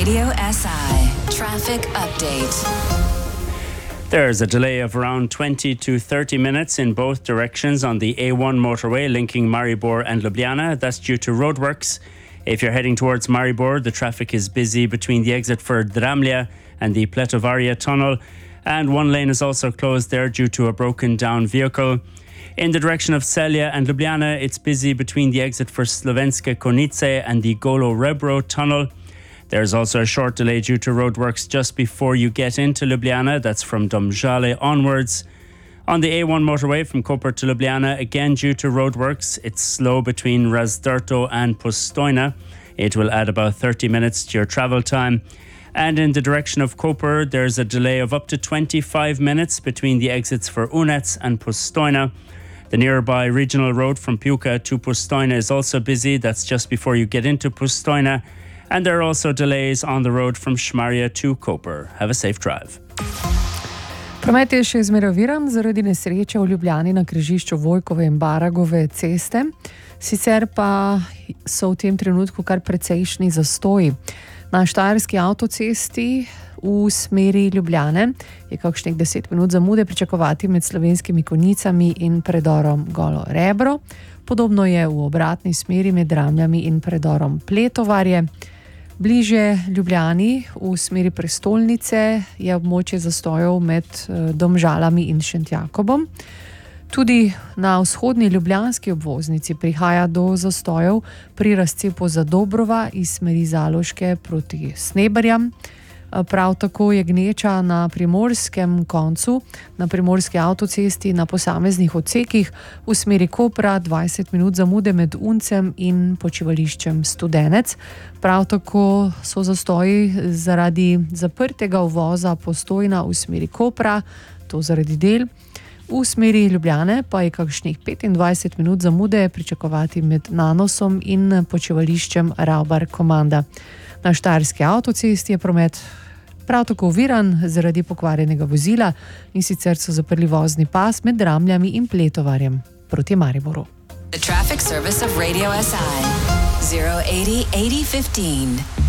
Radio SI traffic update. There's a delay of around 20 to 30 minutes in both directions on the A1 motorway linking Maribor and Ljubljana. That's due to roadworks. If you're heading towards Maribor, the traffic is busy between the exit for Dramlja and the Pletovaria tunnel, and one lane is also closed there due to a broken down vehicle. In the direction of Celje and Ljubljana, it's busy between the exit for Slovenske Konjice and the Golo Rebro tunnel. There's also a short delay due to roadworks just before you get into Ljubljana. That's from Domžale onwards. On the A1 motorway from Koper to Ljubljana, again due to roadworks, it's slow between Razdrto and Postojna. It will add about 30 minutes to your travel time. And in the direction of Koper, there's a delay of up to 25 minutes between the exits for Unec and Postojna. The nearby regional road from Piuka to Postojna is also busy. That's just before you get into Postojna. And there are also delays on the road from Šmarje to Koper. Have a safe drive. Promet je še zmeraj oviran zaradi nesreče v Ljubljani na križišču Vojkove in Baragove ceste. Sicer pa so v tem trenutku kar precejšnji zastoji. Na Štajerski avtocesti v smeri Ljubljane je kakšnih 10 minut zamude pričakovati med Slovenskimi Konjicami in predorom Golo Rebro. Podobno je v obratni smeri med Dramljami in predorom Pletovarje. Bliže Ljubljani v smeri prestolnice je območje zastojev med Domžalami in Šentjakobom. Tudi na vzhodni ljubljanski obvoznici prihaja do zastojev pri razcepu Zadobrova iz smeri Zaloške proti Sneberjam. Prav tako je gneča na primorskem koncu, na primorski avtocesti na posameznih odsekih v smeri Kopra 20 minut zamude med Uncem in počivališčem Studenec. Prav tako so zastoji zaradi zaprtega uvoza Postojna v smeri Kopra, to zaradi del. V smeri Ljubljane pa je kakšnih 25 minut zamude pričakovati med Nanosom in počivališčem Ravbar Komanda. Na Štajerski avtocesti je promet prav tako oviran zaradi pokvarjenega vozila, in sicer so zaprli vozni pas med Dramljami in Pletovarjem proti Mariboru. The traffic service of Radio SI 080 8015.